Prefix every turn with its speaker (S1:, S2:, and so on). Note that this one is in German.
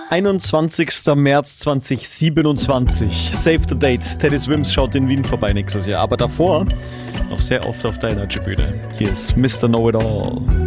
S1: 21. März 2027. Save the date. Teddy Swims schaut in Wien vorbei nächstes Jahr. Aber davor noch sehr oft auf der Energy-Bühne. Hier ist Mr. Know-It-All.